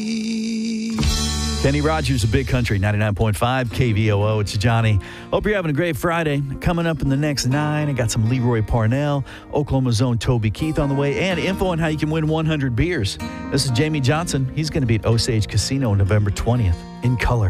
Kenny Rogers of Big Country, 99.5 KVOO. It's Johnny. Hope you're having a great Friday. Coming up in the next 9, I got some Leroy Parnell, Oklahoma's own Toby Keith on the way, and info on how you can win 100 beers. This is Jamie Johnson. He's going to be at Osage Casino November 20th in color.